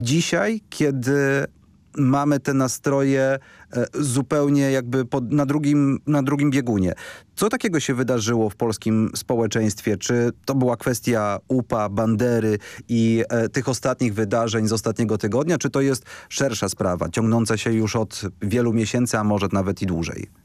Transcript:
Dzisiaj, kiedy mamy te nastroje zupełnie jakby na drugim biegunie. Co takiego się wydarzyło w polskim społeczeństwie? Czy to była kwestia UPA, Bandery i tych ostatnich wydarzeń z ostatniego tygodnia? Czy to jest szersza sprawa, ciągnąca się już od wielu miesięcy, a może nawet i dłużej?